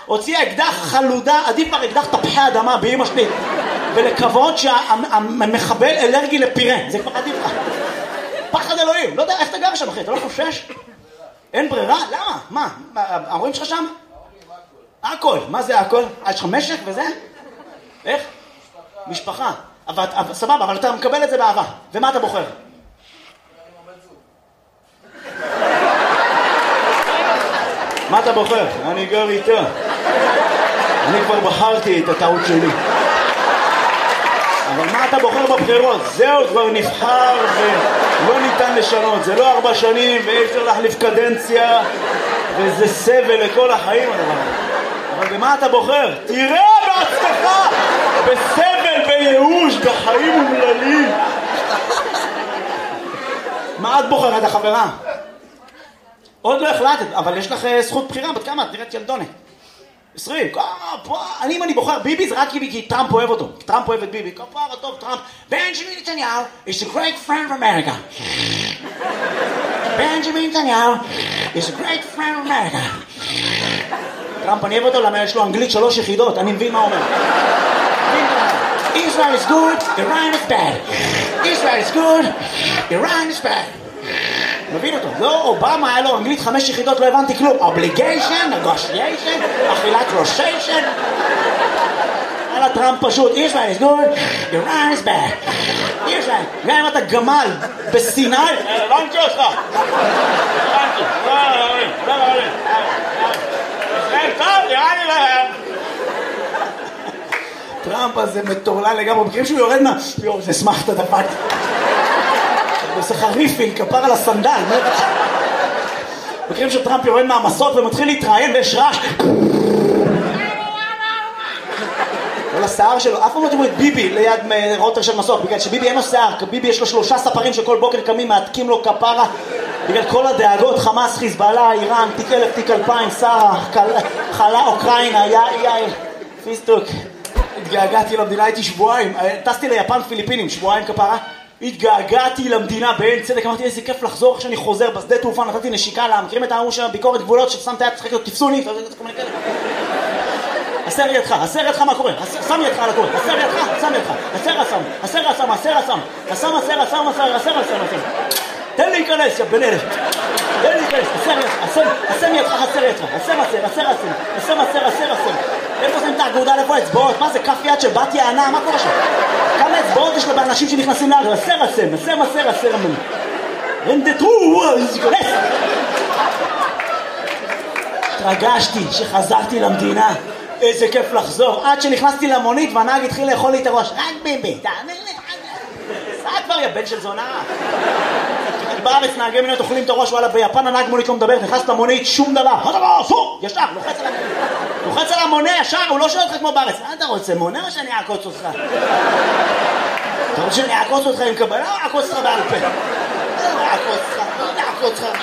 הוציאה אקדח חלודה, עדיף כבר אקדח תפוחי אדמה באמא שלי, ולקוות שהמחבל אלרגי לפירה, זה כבר עדיף לך. פחד אלוהים, לא יודע איך אתה גר שם אחי, אתה לא חושש? אין ברירה? למה? מה? ההורים שלך שם? הכל. מה זה הכל? יש לך משק וזה? איך? משפחה. סבבה, אבל אתה מקבל את זה באהבה. ומה אתה בוחר? מה אתה בוחר? אני גר איתה. אני כבר בחרתי את הטעות שלי. אבל מה אתה בוחר בבחירות? זהו, כבר נבחר ולא ניתן לשנות. זה לא 4 שנים ואי אפשר להחליף קדנציה וזה סבל לכל החיים הדבר. אבל במה אתה בוחר? תראה בעצמך! בסבל, בייאוש, בחיים אומללים. מה את בוחרת, החברה? עוד לא החלטת, אבל יש לך זכות בחירה. בת כמה? את נראית ילדונת. 20. אם אני בוחר ביבי זה רק כי טראמפ אוהב אותו. טראמפ אוהב את ביבי. כפרה טוב טראמפ. בנג'מין נתניהו is a great friend of America. בנג'מין נתניהו is a great friend of America. טראמפ אני אוהב אותו למה יש לו אנגלית 3 יחידות. אני מבין מה הוא אומר. Israel is good, Iran is bad. Israel is good, Iran is bad. מבין אותו. לא, אובמה היה לו אנגלית 5 יחידות, לא הבנתי כלום. Obligation, negotiation, אכילת ראשיישן. על הטראמפ פשוט. Israel is good, Iran is bad. Israel, גם אם אתה גמל בסיני, הבנתי אותך. הבנתי. לא, ישראל טוב, יראה לי להם. טראמפ הזה מטורלל לגמרי. מכירים שהוא יורד מה? יואו, זה שמח את הדפת. עושה לך ריפינג, כפר על הסנדל. מכירים שטראמפ יורד מהמסוק ומתחיל להתראיין ויש רעש. כל השיער שלו, אף פעם לא תראו את ביבי ליד רוטר של מסוק, בגלל שביבי אין לו שיער, ביבי יש לו 3 ספרים שכל בוקר קמים, מעתקים לו כפרה, בגלל כל הדאגות, חמאס, חיזבאללה, איראן, תיק 1000, תיק 2000, שרה, חלה, אוקראינה, יאיר, פיסטוק. התגעגעתי למדינה, הייתי שבועיים, טסתי ליפן פיליפינים, שבועיים כפרה. התגעגעתי למדינה בעין צדק, אמרתי איזה כיף לחזור כשאני חוזר בשדה תעופה, נתתי נשיקה לה, מכירים את האמור של ביקורת גבולות ששם את היד, צחק לו, תפסוני, הסר ידך, הסר ידך מה קורה, שם ידך על הקורה, הסר ידך, שם ידך, הסר הסם, הסר הסם, הסר הסם, הסם הסר, הסם הסר, הסר הסם, תן להיכנס, יא בן אלף, תן להיכנס, הסם ידך, הסר ידך, הסם הסר, הסר הסם, הסם הסר, הסר הסם, איפה שמים את האגודה, איפה האצבעות, מה זה כף יד של בת יענה, מה קורה שם? כמה אצבעות יש לו באנשים שנכנסים לארץ, הסר הסם, הסם הסר, הסר הסם, רנדטרו, כנס. התרגשתי שחזרתי למדינה, איזה כיף לחזור, עד שנכנסתי למונית והנהג התחיל לאכול לי את הראש, רק ביבי, תאמר לי, סע כבר יא בן של זונה. בארץ נהגי מונית אוכלים את הראש, וואלה ביפן הנהג מונית לא מדבר, נכנס למונית, שום דבר, פו, ישר, לוחץ על המונה ישר, הוא לא שואל אותך כמו בארץ, מה אתה רוצה, מונה או שאני אעקוץ אותך? אתה רוצה שאני אעקוץ אותך עם קבלה או אעקוץ אותך בעל פה? אעקוץ אותך.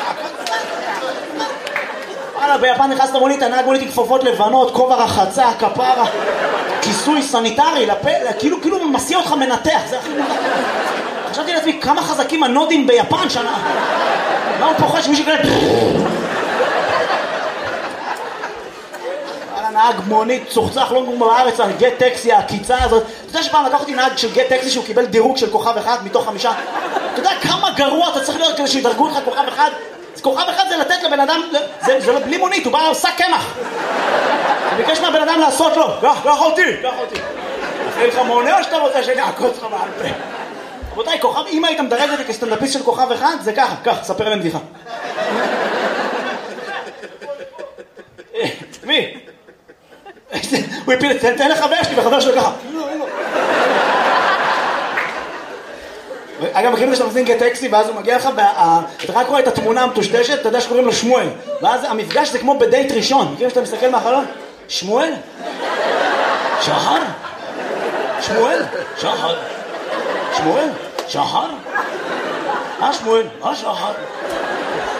וואלה, ביפן נכנס למונית, הנהג מונית עם כפפות לבנות, כובע רחצה, כפרה, כיסוי סניטרי, לפה, כאילו מסיע אותך מנתח, זה הכי מונח. חשבתי לעצמי, כמה חזקים הנודים ביפן שנה. מה הוא פוחד שמישהו כזה... נהג מונית, צוחצח לא נגמר בארץ, גט טקסי, הקיצה הזאת. אתה יודע שפעם לקח אותי נהג של גט טקסי שהוא קיבל דירוג של כוכב 1 מתוך 5? אתה יודע כמה גרוע אתה צריך להיות כדי שידרגו לך כוכב 1? כוכב 1 זה לתת לבן אדם, זה לא בלי מונית, הוא בא עושה קמח. הוא ביקש מהבן אדם לעשות לו, קח אותי. אין לך מונה או שאתה רוצה שאני אעקוץ לך בעל פה? רבותיי, כוכב, אם היית מדרג אותי כסטנדאפיסט של כוכב 1, זה ככה, ספר להם בדיחה. מי? הוא הפיל, תן לחבר שלי, וחבר שלו ככה. אגב, מכירים שאתה מזין גט טקסי, ואז הוא מגיע לך, אתה רק רואה את התמונה המטושטשת, אתה יודע שקוראים לו שמואל. ואז המפגש זה כמו בדייט ראשון. מכירים שאתה מסתכל מהחלון? שמואל? שחר? שמואל? שחר? שמואל? שחר? שמואל? שחר?